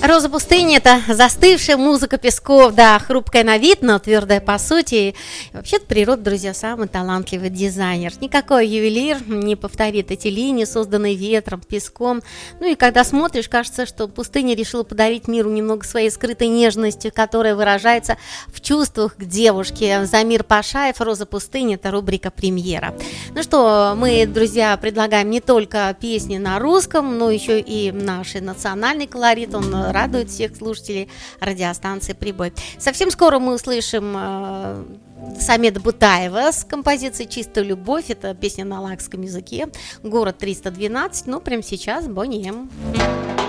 Роза пустыни — это застывшая музыка песков, да, хрупкая на вид, но твердая по сути. И вообще-то природа, друзья, самый талантливый дизайнер. Никакой ювелир не повторит эти линии, созданные ветром, песком. Ну и когда смотришь, кажется, что пустыня решила подарить миру немного своей скрытой нежности, которая выражается в чувствах к девушке. Замир Пашаев, «Роза пустыни» — это рубрика «Премьера». Ну что, мы, друзья, предлагаем не только песни на русском, но еще и наш национальный колорит. Он радует всех слушателей радиостанции «Прибой». Совсем скоро мы услышим Самеда Бутаева с композицией «Чистая любовь». Это песня на лакском языке. Город 312. Ну, прямо сейчас Бонни М.